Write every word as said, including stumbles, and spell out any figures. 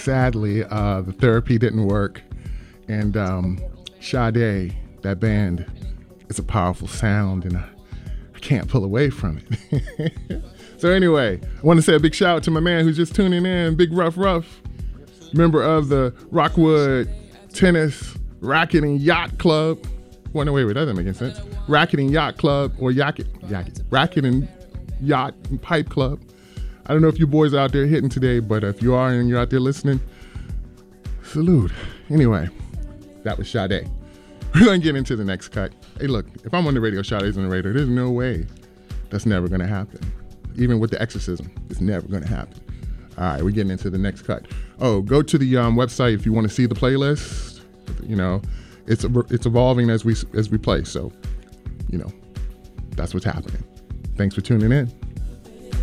sadly, uh, the therapy didn't work. And um, Sade, that band, is a powerful sound, and I, I can't pull away from it. So anyway, I want to say a big shout out to my man who's just tuning in, Big Rough Rough, member of the Rockwood Tennis Racket and Yacht Club. Well, no, wait, wait, that doesn't make any sense. Racket and Yacht Club, or Yacket, Yacket, Racket and Yacht and Pipe Club. I don't know if you boys are out there hitting today, but if you are and you're out there listening, salute. Anyway, that was Sade. We're going to get into the next cut. Hey, look, if I'm on the radio, Sade's on the radio, there's no way that's never going to happen. Even with the exorcism, it's never going to happen. All right, we're getting into the next cut. Oh, go to the um, website if you want to see the playlist. You know, it's it's evolving as we as we play. So, you know, that's what's happening. Thanks for tuning in.